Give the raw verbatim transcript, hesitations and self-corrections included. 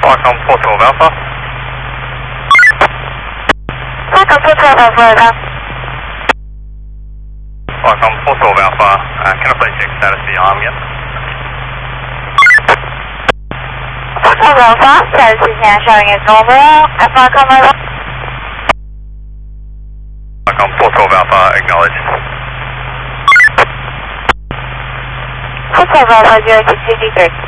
Falcon four twelve Alpha. Falcon four twelve Alpha, over. Falcon four twelve Alpha, uh, can I please check status of the arm again? four twelve Alpha, status is now showing as normal. At Falcon, over. Falcon four twelve Alpha, acknowledge. four twelve Alpha, zero six two three.